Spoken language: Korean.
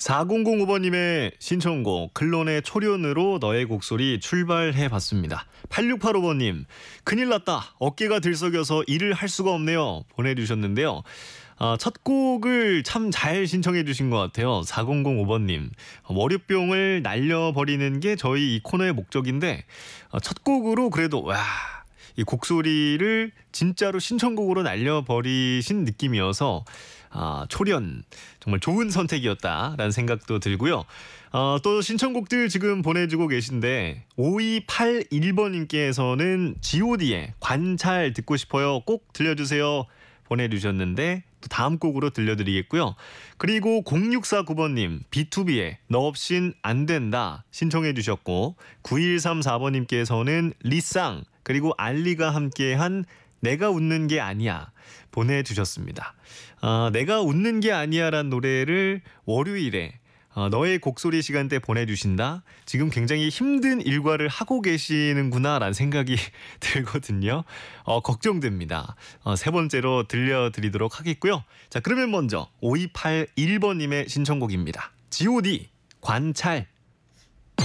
4005번님의 신청곡 클론의 초련으로 너의 곡소리 출발해봤습니다. 8685번님 큰일 났다. 어깨가 들썩여서 일을 할 수가 없네요. 보내주셨는데요. 첫 곡을 참 잘 신청해 주신 것 같아요. 4005번님. 월요병을 날려버리는 게 저희 이 코너의 목적인데 첫 곡으로 그래도 이 곡소리를 진짜로 신청곡으로 날려버리신 느낌이어서 초련 정말 좋은 선택이었다라는 생각도 들고요. 또 신청곡들 지금 보내주고 계신데 5281번님께서는 god의 관찰 듣고 싶어요. 꼭 들려주세요. 보내주셨는데 또 다음 곡으로 들려드리겠고요. 그리고 0649번님 B2B의 너 없인 안 된다 신청해 주셨고 9134번님께서는 리쌍 그리고 알리가 함께한 내가 웃는 게 아니야 보내주셨습니다. 내가 웃는 게 아니야란 노래를 월요일에 너의 곡소리 시간대 보내주신다. 지금 굉장히 힘든 일과를 하고 계시는구나라는 생각이 들거든요. 걱정됩니다. 세 번째로 들려드리도록 하겠고요. 자, 그러면 먼저 5281번님의 신청곡입니다. god 관찰.